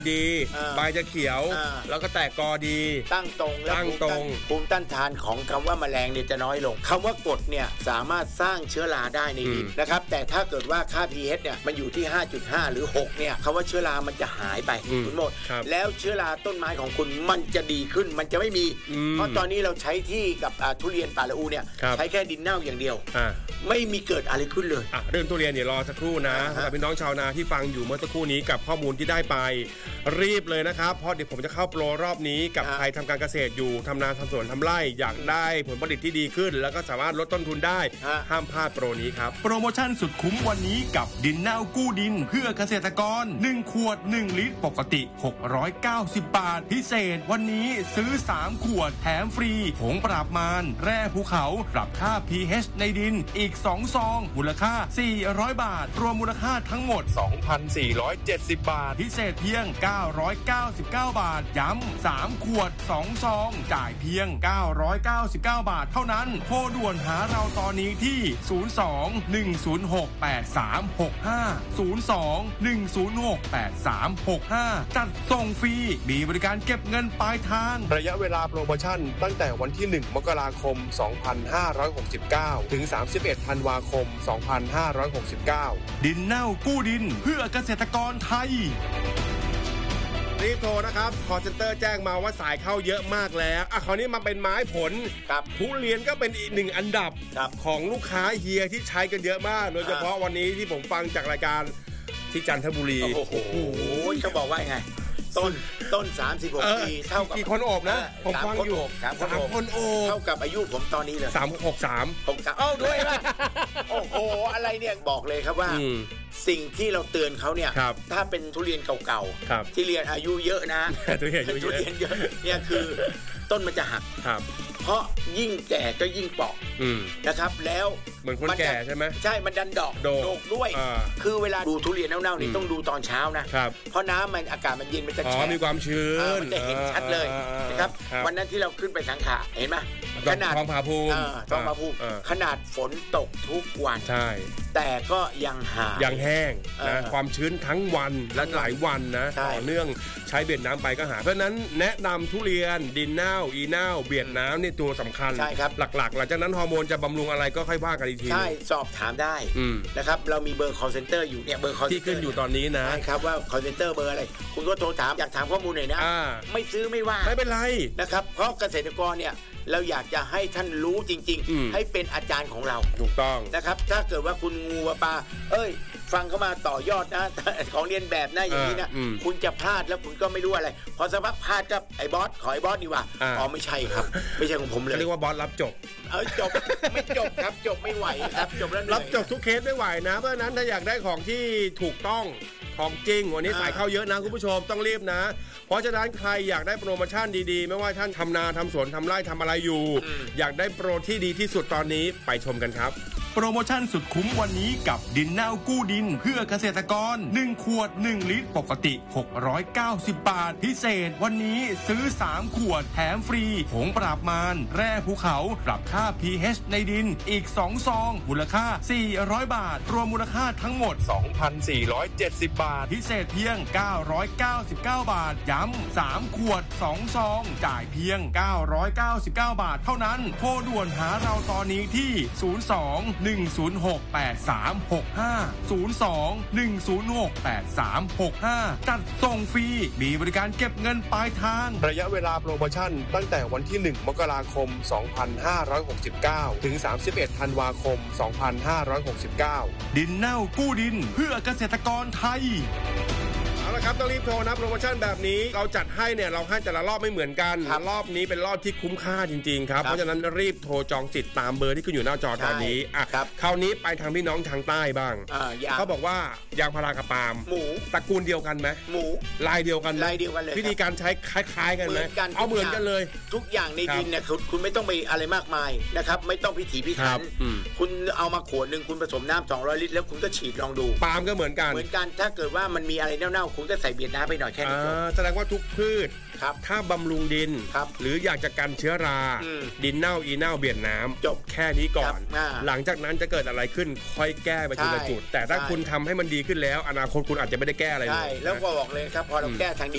ดีใบจะเขียวแล้วก็แตกกอดีตั้งตรงและภูมิต้านทานของคำว่าแมลงเนี่ยจะน้อยลงคำว่ากรดเนี่ยสามารถสร้างเชื้อราได้ในดินนะครับแต่ถ้าเกิดว่าค่า pH เนี่ยมันอยู่ที่ 5.5 หรือ 6 เนี่ยคำว่าเชื้อรามันจะหายไปทั้งหมดแล้วเชื้อราต้นไม้ของคุณมันจะดีขึ้นมันจะไม่มีเพราะตอนนี้เราใช้ที่กับทุเรียนป่าละอูเนี่ยใช้แค่ดินเน่าอย่างเดียวไม่มีเกิดอะไรขึ้นเลยเรื่องทุเรียนเดี๋ยวรอสักครู่นะสำหรับพี่น้องชาวนาที่ฟังอยู่เมื่อสักครู่นี้กับข้อมูลที่ได้ไปรีบเลยนะครับเพราะเดี๋ยวผมจะเข้าโปรรอบนี้กับใครทำการเกษตรอยู่ทำนาทำสวนทำไร่อยากได้ผลผลิตที่ดีขึ้นแล้วก็สามารถลดต้นทุนได้ห้ามพลาดโปรนี้ครับโปรโมชั่นสุดคุ้มวันนี้กับดินเน่ากู้ดินเพื่อเกษตรกร1ขวด1ลิตรปกติ690 บาทพิเศษวันนี้ซื้อ3ขวดแถมฟรีผงปราบมารแร่ภูเขาปรับค่า pH ในดินอีก2ซองมูลค่า400 บาทรวมมูลค่าทั้งหมด 2,470 บาทพิเศษเพียง999 บาทย้ำ3ขวด2ซองจ่ายเพียง999 บาทเท่านั้นโทรด่วนหาเราตอนนี้ที่02-106-8365 จัดส่งฟรีมีบริการเก็บเงินปลายทางระยะเวลาโปรโมชั่นตั้งแต่วันที่1มกราคม2569ถึง31ธันวาคม2569 ดินเน่ากู้ดินเพื่อเกษตรกรไทยรีบโทรนะครับคอลเซ็นเตอร์แจ้งมาว่าสายเข้าเยอะมากแล้วคราวนี้มาเป็นไม้ผลทุเรียนก็เป็นอีกหนึ่งอันดับของลูกค้าเฮียที่ใช้กันเยอะมากโดยเฉพาะวันนี้ที่ผมฟังจากรายการที่จันทบุรีโอ้โหเขาบอกว่าไงต้น36 ปีเท่ากับกี่คนโอบนะผมฟังอยู่3 คนโอบเท่ากับอายุผมตอนนี้เลย 63 ด้วยป่ะโอ้โหอะไรเนี่ยบอกเลยครับว่าสิ่งที่เราเตือนเขาเนี่ยถ้าเป็นทุเรียนเก่าๆที่เรียนอายุเยอะนะทุเรียนเยอะเนี่ยคือต้นมันจะหักเพราะยิ่งแก่ก็ยิ่งเปราะนะครับแล้วเหมือนคนแก่ใช่ไหมใช่มันดันดอกด้วยคือเวลาดูทุเรียนเน่าๆนี่ต้องดูตอนเช้านะเพราะน้ำมันอากาศมันเย็นมันจะแฉะมีความชื้นมันจะเห็นชัดเลยนะครับวันนั้นที่เราขึ้นไปสังขะเห็นไหมขนาดท้องผาภูมิขนาดฝนตกทุกวันใช่แต่ก็ยังแห้งนะความชื้นทั้งวันและหลายวันนะต่อเนื่องใช้เบียดน้ำไปก็หาเพราะนั้นแนะนำทุเรียนดินเน่าอีเน่าเบียดน้ำนี่ตัวสำคัญใช่ครับหลักๆหลังจากนั้นฮอร์โมนจะบำรุงอะไรก็ค่อยว่ากันอีกทีใช่สอบถามได้นะครับเรามีเบอร์ call center อยู่เนี่ยเบอร์ call center ที่ขึ้นอยู่ตอนนี้นะใช่ครับว่า call center เบอร์อะไรคุณก็โทรถามอยากถามข้อมูลหน่อยนะไม่ซื้อไม่ว่าไม่เป็นไรนะครับเพราะเกษตรกรเนี่ยเราอยากจะให้ท่านรู้จริงๆให้เป็นอาจารย์ของเราถูกต้องนะครับถ้าเกิดว่าคุณงูปลาฟังเข้ามาต่อยอดนะของเรียนแบบนะอย่างนี้นะคุณจะพลาดแล้วคุณก็ไม่รู้อะไรพอสักพักพลาดกับไอ้บอสขอไอ้บอสดีกว่าไม่ใช่ครับไม่ใช่ของผมเลยเรียกว่าบอสรับจบจบไม่จบครับจบไม่ไหวครับจบแล้วรับจบทุกเคสไม่ไหวนะเพราะนั้นถ้าอยากได้ของที่ถูกต้องของจริงวันนี้สายเข้าเยอะนะคุณผู้ชมต้องรีบนะเพราะฉะนั้นใครอยากได้โปรโมชั่นดีๆไม่ว่าท่านทำนาทำสวนทำไร่ทำอะไรอยู่อยากได้โปรที่ดีที่สุดตอนนี้ไปชมกันครับโปรโมชั่นสุดคุ้มวันนี้กับดินเน่ากู้ดินเพื่อเกษตรกร1ขวด1ลิตรปกติ690 บาทพิเศษวันนี้ซื้อ3ขวดแถมฟรีผงปราบมารแร่ภูเขาปรับค่า pH ในดินอีก2ซองมูลค่า400 บาทรวมมูลค่าทั้งหมด 2,470 บาทพิเศษเพียง999 บาทย้ำ3ขวด2ซองจ่ายเพียง999 บาทเท่านั้นโทรด่วนหาเราตอนนี้ที่02-106-8365 02-106-8365 จัดส่งฟรีมีบริการเก็บเงินปลายทางระยะเวลาโปรโมชั่นตั้งแต่วันที่1มกราคม2569ถึง31ธันวาคม2569 ดินเน่ากู้ดินเพื่อเกษตรกรไทยเอาละครับต้องรีบโทรนะโปรโมชั่นแบบนี้เราจัดให้เนี่ยเราให้แต่ละรอบไม่เหมือนกันรอบนี้เป็นรอบที่คุ้มค่าจริงๆครับเพราะฉะนั้นรีบโทรจองสิทธิ์ตามเบอร์ที่ขึ้นอยู่หน้าจอตอนนี้คราวนี้ไปทางพี่น้องทางใต้บ้างเขาบอกว่ายางพารากับปาล์มหมูตระกูลเดียวกันไหมหมูลายเดียวกันเลยวิธีการใช้คล้ายๆกันไหมเอาเหมือนกันเลยทุกอย่างในดินเนี่ยคุณไม่ต้องไปอะไรมากมายนะครับไม่ต้องพิถีพิถันคุณเอามาขวดนึงคุณผสมน้ำ200 ลิตรแล้วคุณก็ฉีดลองดูปาล์มก็เหมือนกันถ้าเกิดว่ามันมีอะไรเน่าๆคุณก็ใส่เบียดน้ำไปหน่อยแค่นี้แสดงว่าทุกพืชถ้าบำรุงดินหรืออยากจะกันเชื้อราดินเน่าอีเน่าเบียดน้ำจบแค่นี้ก่อนหลังจากนั้นจะเกิดอะไรขึ้นค่อยแก้ไปทีละจุดแต่ถ้าคุณทำให้มันดีขึ้นแล้วอนาคตคุณอาจจะไม่ได้แก้อะไรเลยใช่แล้วก็บอกเลยครับพอเราแก้ทาง